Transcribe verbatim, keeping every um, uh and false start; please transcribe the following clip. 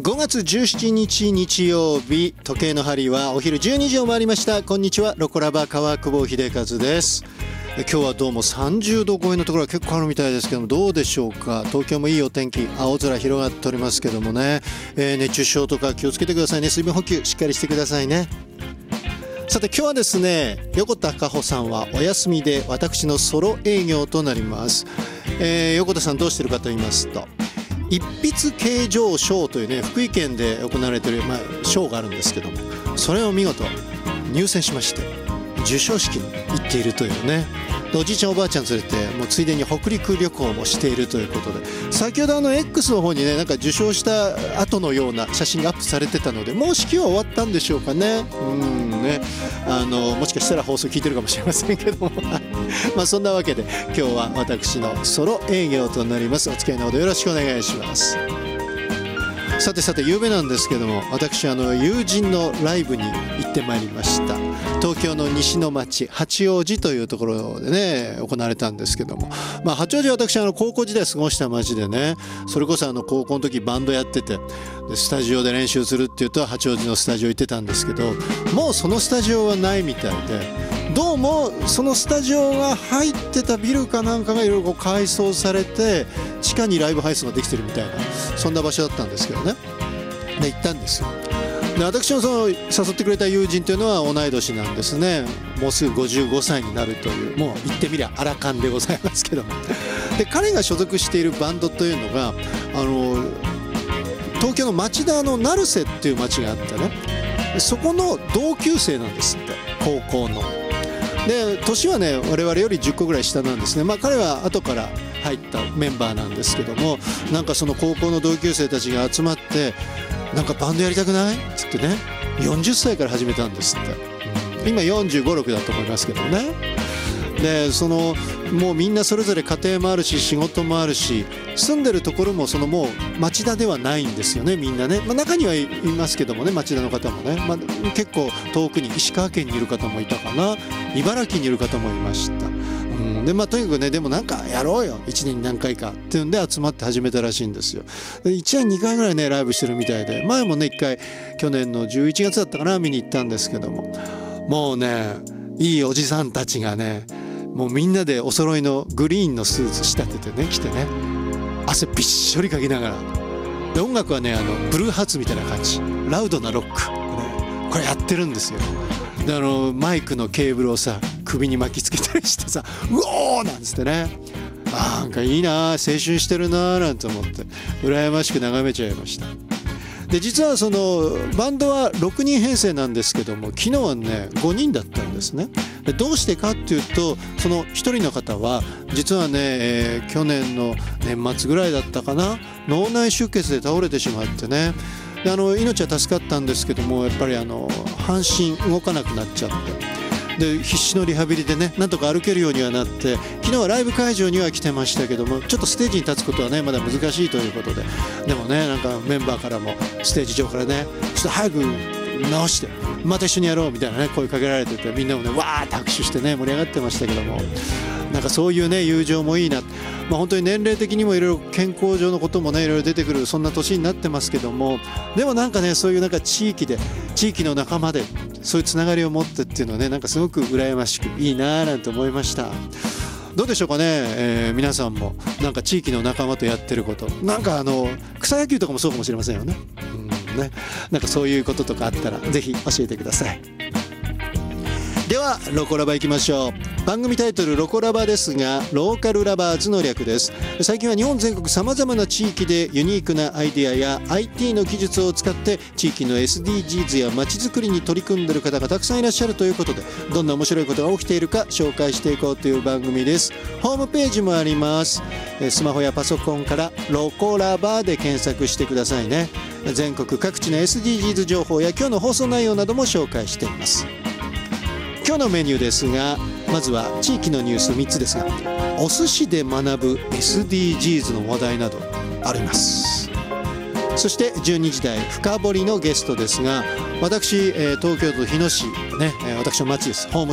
ごがつじゅうしちにち日曜日、時計の針はお昼じゅうにじを回りました。こんにちは、ロコラバ川久保秀和です。今日はどうもさんじゅうど超えのところが結構あるみたいですけども、どうでしょうか。東京もいいお天気、青空広がっておりますけどもね、えー、熱中症とか気をつけてくださいね。水分補給しっかりしてくださいね。さて今日はですね、横田加穂さんはお休みで私のソロ営業となります。えー、横田さんどうしてるかと言いますと、一筆啓上賞というね、福井県で行われている、まあ、賞があるんですけども、それを見事入選しまして授賞式に行っているというね。でおじいちゃんおばあちゃん連れてもうついでに北陸旅行もしているということで、先ほどあの X の方にね、なんか受賞した後のような写真がアップされてたので、もう式は終わったんでしょうかね。うんね、あのもしかしたら放送聞いてるかもしれませんけどもまあそんなわけで今日は私のソロ営業となります。お付き合いのほどよろしくお願いします。さてさて、夕べなんですけども、私あの友人のライブに行ってまいりました。東京の西の町八王子というところでね行われたんですけども、まあ、八王子は私あの高校時代過ごした町でね、それこそあの高校の時バンドやってて、でスタジオで練習するっていうと八王子のスタジオ行ってたんですけど、もうそのスタジオはないみたいで、どうもそのスタジオが入ってたビルかなんかがいろいろ改装されて地下にライブハウスができてるみたいな、そんな場所だったんですけどね。で行ったんですよ。で私のその誘ってくれた友人というのは同い年なんですね。もうすぐごじゅうごさいになるという、もう言ってみりゃアラカンでございますけども、で彼が所属しているバンドというのがあの東京の町田の成瀬っていう町があってね、そこの同級生なんですって、高校の。で年はね我々よりじゅっこぐらい下なんですね。まあ彼は後から入ったメンバーなんですけども、なんかその高校の同級生たちが集まって、なんかバンドやりたくないっつってね、よんじゅっさいから始めたんですって。今よんじゅうご、ろくだと思いますけどね。でそのもうみんなそれぞれ家庭もあるし仕事もあるし、住んでるところもそのもう町田ではないんですよね、みんなね。まあ、中にはいますけどもね、町田の方もね、まあ、結構遠くに石川県にいる方もいたかな、茨城にいる方もいました。うんでまあ、とにかくね、でもなんかやろうよいちねんに何回かっていうんで集まって始めたらしいんですよ。でいちねんにかいぐらいねライブしてるみたいで、前もねいっかい去年のじゅういちがつだったかな見に行ったんですけども、もうねいいおじさんたちがね、もうみんなでお揃いのグリーンのスーツ仕立ててね着てね、汗びっしょりかきながら、で音楽はねあのブルーハーツみたいな感じ、ラウドなロック、ね、これやってるんですよ。であのマイクのケーブルをさ首に巻きつけたりしてさ、うおーなんつってね、あなんかいいな、青春してるななんて思って羨ましく眺めちゃいました。で実はそのバンドはろくにん編成なんですけども、昨日はねごにんだったんですね。でどうしてかっていうと、そのひとりの方は実はね、えー、去年の年末ぐらいだったかな、脳内出血で倒れてしまってね、であの命は助かったんですけども、やっぱりあの半身動かなくなっちゃって、で必死のリハビリでねなんとか歩けるようにはなって、昨日はライブ会場には来てましたけども、ちょっとステージに立つことはねまだ難しいということで、でもねなんかメンバーからもステージ上からねちょっと早く直してまた一緒にやろうみたいなね声かけられてて、みんなもねわーって拍手してね盛り上がってましたけども、なんかそういうね友情もいいな。まあ本当に年齢的にもいろいろ健康上のこともねいろいろ出てくるそんな年になってますけども、でもなんかねそういうなんか地域で地域の仲間でそういうつながりを持ってっていうのはねなんかすごく羨ましくいいななんて思いました。どうでしょうかね、えー、皆さんもなんか地域の仲間とやってること、なんかあの草野球とかもそうかもしれませんよね。うんね、なんかそういうこととかあったらぜひ教えてください。ではロコラバ行きましょう。番組タイトルロコラバですが、ローカルラバーズの略です。最近は日本全国さまざまな地域でユニークなアイデアや アイティー の技術を使って地域の エスディージーズ やまちづくりに取り組んでいる方がたくさんいらっしゃるということで、どんな面白いことが起きているか紹介していこうという番組です。ホームページもあります。スマホやパソコンからロコラバで検索してくださいね。全国各地の エスディージーズ 情報や今日の放送内容なども紹介しています。今日のメニューですが、まずは地域のニュースみっつですが、お寿司で学ぶ エスディージーズ の話題などあります。そしてじゅうにじ台深掘りのゲストですが、私、えー、東京都日野市ね、えー、私の町です。ホーム